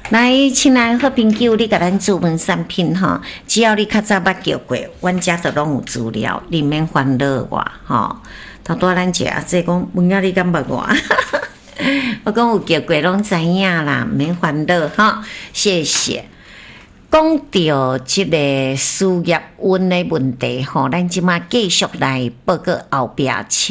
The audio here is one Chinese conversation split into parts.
来，亲爱的好朋友，你甲咱注文产品吼，只要你较早捌叫过，阮遮都拢有资料，你免烦恼我吼。头拄咱一阿姐讲，问了你敢捌我？我讲有叫过，拢知影啦，免烦恼吼。谢谢。讲到即个事业运的问题吼，咱即马继续来报告后壁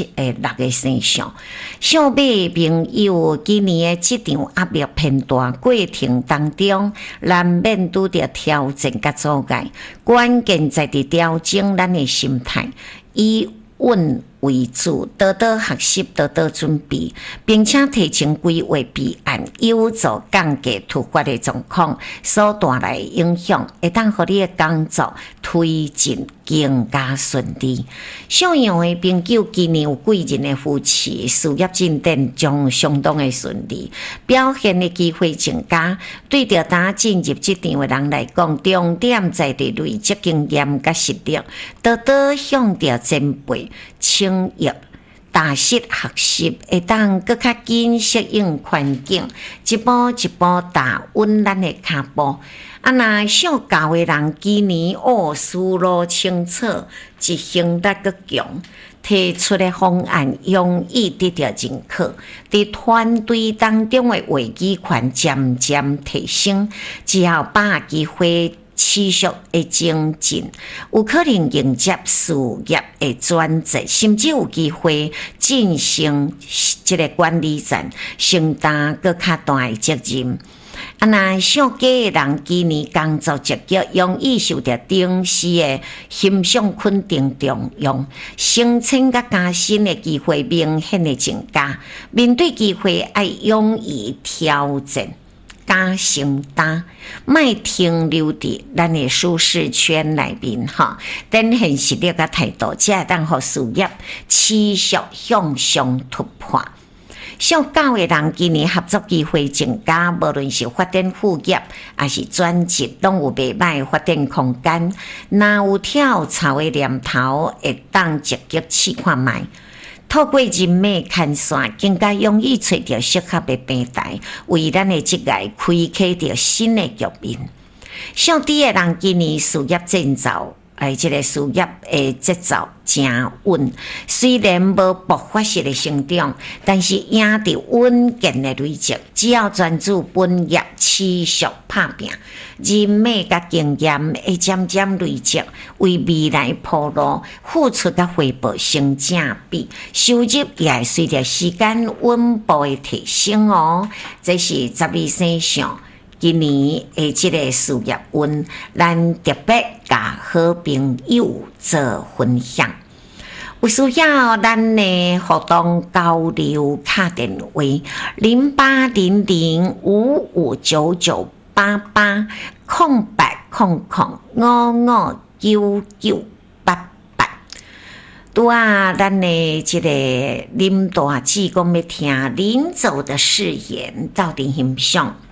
6个生肖。小马朋友，今年的即场压力偏大，过程当中难免拄着挑战甲阻碍，关键在伫调整咱的心态，以稳为主，多多学习，多多准备，并且提前规划备案，有助降低突发的状况所带来的影响，会当互你的工作推进更加顺利。属羊的朋友，今年有贵人的扶持，事业进展将相当的顺利，表现的机会增加。对着打进入职场的人来讲，重点在伫累积经验甲实力，多多向着前辈请益，大实学习，会当更较紧适应环境，一步一步踏稳咱的脚步。若小教的人，今年思路清楚，执行力更强，提出的方案容易得到认可，伫团队当中的话语权渐渐提升，只要把握机会，持续的精进，有可能迎接事业的转折，甚至有机会进行这个管理站，承担更较大的责任。若小家的人，今年工作积极，容易受到顶司的欣赏肯定重用，升迁甲加薪的机会明显的增加。面对机会，要勇于挑战，加承担，莫停留伫咱的舒适圈内面哈，展现实力甲态度，才会当互事业持续向上突破。小教的人，今年合作机会增加，无论是发展副业还是专职，拢有袂歹发展空间。若有跳槽的念头，会当积极试看卖。透过人脉牵线，更加容易找到适合的平台，为咱的职业开启着新的局面。小弟的人，今年事业振造。这个事业的节奏真稳，虽然无爆发式的成长，但是赢得稳健的累积。只要专注本业，持续打拼，人脉甲经验会渐渐累积，为未来铺路，付出甲回报成正比，收入也会随着时间稳步的提升哦。这是12生肖今年的这个事业运，咱特别甲好朋友做分享。有需要咱的互动交流卡电话08005800559988。拄啊，咱的这个林大姊讲要听林走的誓言到底欣赏。